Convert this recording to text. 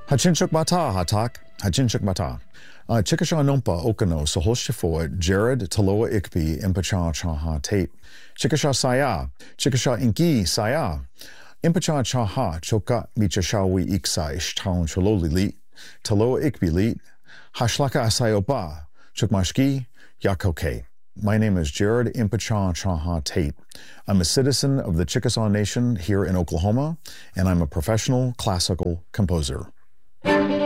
Hachinchuk Bata Hatak, Hachinchuk Bata. Chickashaw Nompa Okano, Soholshifoa, Jared Taloa Ikpi, Impacha Chaha Tate. Chickashaw Saya, Chickashaw Inki Saya. Impacha Chaha, Choka Michashawi Iksa Ishtown Chololi, Taloa Ikbi Lit, Hashlaka Asayoba, Chukmashki, Yakoke. My name is Jared Impacha Chaha Tate. I'm a citizen of the Chickasaw Nation here in Oklahoma, and I'm a professional classical composer.